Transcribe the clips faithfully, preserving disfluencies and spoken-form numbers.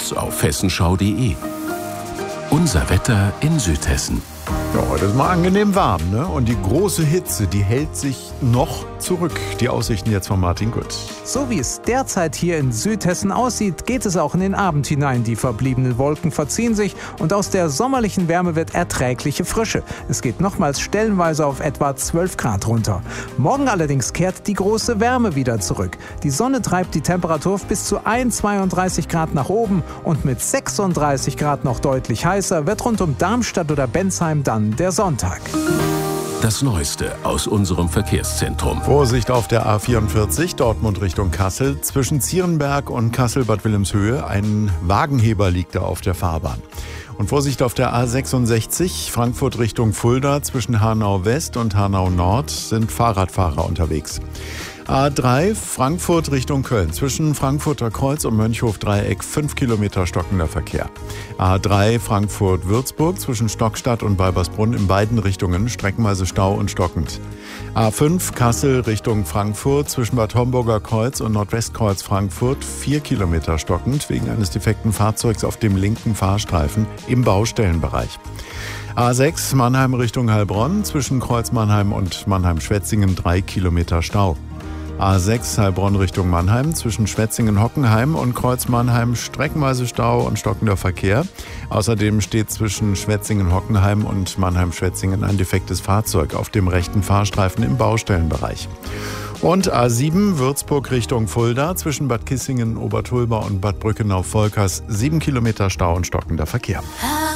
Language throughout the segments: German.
Kurz auf hessenschau punkt de. Unser Wetter in Südhessen. Ja, heute ist mal angenehm warm, ne? Und die große Hitze, die hält sich noch zurück. Die Aussichten jetzt von Martin Gut. So wie es derzeit hier in Südhessen aussieht, geht es auch in den Abend hinein. Die verbliebenen Wolken verziehen sich und aus der sommerlichen Wärme wird erträgliche Frische. Es geht nochmals stellenweise auf etwa zwölf Grad runter. Morgen allerdings kehrt die große Wärme wieder zurück. Die Sonne treibt die Temperatur auf bis zu zweiundzwanzig Grad nach oben und mit sechsunddreißig Grad noch deutlich heißer wird rund um Darmstadt oder Bensheim dann der Sonntag. Das Neueste aus unserem Verkehrszentrum. Vorsicht auf der A vierundvierzig, Dortmund Richtung Kassel. Zwischen Zierenberg und Kassel-Bad Wilhelmshöhe. Ein Wagenheber liegt da auf der Fahrbahn. Und Vorsicht auf der A sechsundsechzig, Frankfurt Richtung Fulda. Zwischen Hanau West und Hanau Nord sind Fahrradfahrer unterwegs. A drei, Frankfurt Richtung Köln. Zwischen Frankfurter Kreuz und Mönchhof-Dreieck fünf Kilometer stockender Verkehr. A drei, Frankfurt-Würzburg. Zwischen Stockstadt und Balbersbrunn in beiden Richtungen streckenweise Stau und stockend. A fünf, Kassel Richtung Frankfurt. Zwischen Bad Homburger Kreuz und Nordwestkreuz Frankfurt vier Kilometer stockend wegen eines defekten Fahrzeugs auf dem linken Fahrstreifen im Baustellenbereich. A sechs, Mannheim Richtung Heilbronn. Zwischen Kreuz Mannheim und Mannheim-Schwetzingen drei Kilometer Stau. A sechs Heilbronn Richtung Mannheim, zwischen Schwetzingen-Hockenheim und Kreuz Mannheim streckenweise Stau und stockender Verkehr. Außerdem steht zwischen Schwetzingen-Hockenheim und Mannheim-Schwetzingen ein defektes Fahrzeug auf dem rechten Fahrstreifen im Baustellenbereich. Und A sieben Würzburg Richtung Fulda, zwischen Bad Kissingen, Obertulba und Bad Brückenau-Volkers sieben Kilometer Stau und stockender Verkehr.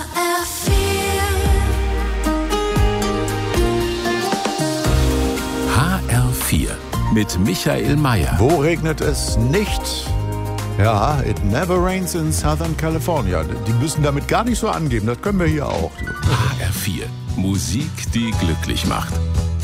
H R vier mit Michael Mayer. Wo regnet es nicht? Ja, it never rains in Southern California. Die müssen damit gar nicht so angeben, das können wir hier auch. H R vier, Musik, die glücklich macht.